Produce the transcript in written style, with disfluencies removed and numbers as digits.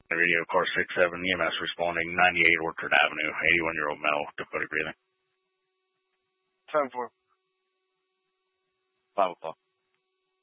Radio car 67 EMS responding 98 Orchard Avenue, 81-year-old male, difficulty breathing. 10-4. 5 o'clock.